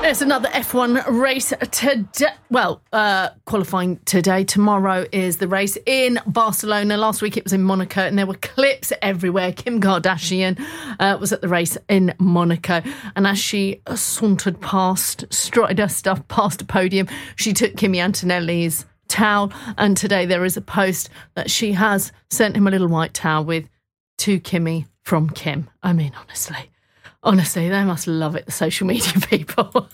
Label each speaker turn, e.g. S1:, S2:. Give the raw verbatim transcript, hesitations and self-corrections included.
S1: There's another F one race today. Well, uh, qualifying today. Tomorrow is the race in Barcelona. Last week it was in Monaco, and there were clips everywhere. Kim Kardashian uh, was at the race in Monaco, and as she sauntered past, strutted her stuff past a podium, she took Kimi Antonelli's towel, and today there is a post that she has sent him a little white towel with "To Kimi from Kim." I mean, honestly, honestly, they must love it, the social media people.